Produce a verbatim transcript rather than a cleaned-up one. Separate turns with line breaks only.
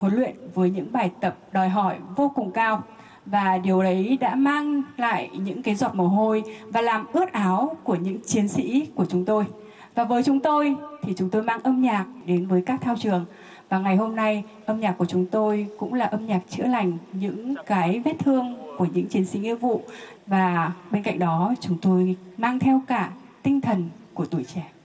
huấn luyện với những bài tập đòi hỏi vô cùng cao, và điều đấy đã mang lại những cái giọt mồ hôi và làm ướt áo của những chiến sĩ của chúng tôi. Và với chúng tôi thì chúng tôi mang âm nhạc đến với các thao trường, và ngày hôm nay âm nhạc của chúng tôi cũng là âm nhạc chữa lành những cái vết thương của những chiến sĩ nghĩa vụ, và bên cạnh đó chúng tôi mang theo cả tinh thần của tuổi trẻ.